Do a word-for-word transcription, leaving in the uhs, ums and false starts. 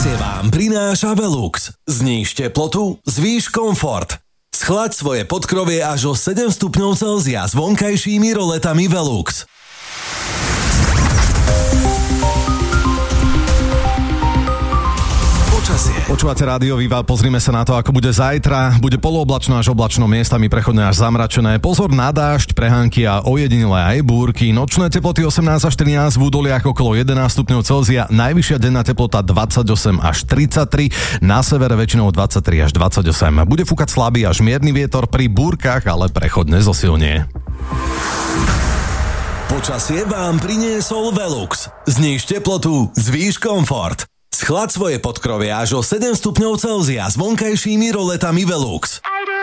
Počasie vám prináša Velux. Zníž teplotu, zvýš komfort. Schlaď svoje podkrovie až o sedem stupňov Celzia s vonkajšími roletami Velux. Počúvate Rádio Viva, pozrime sa na to, ako bude zajtra. Bude polooblačno až oblačno, miestami prechodne až zamračené. Pozor na dážď, prehánky a ojedinelé aj búrky. Nočné teploty osemnásť až trinásť, v údoliach okolo jedenásť stupňov Celzia. Najvyššia denná teplota dvadsaťosem až tridsaťtri, na severe väčšinou dvadsaťtri až dvadsaťosem. Bude fúkať slabý až mierny vietor, pri búrkach ale prechodne zosilnie. Počasie vám priniesol Velux. Zníž teplotu, zvýš komfort. Schlaď svoje podkrovie až o sedem stupňov Celzia s vonkajšími roletami Velux.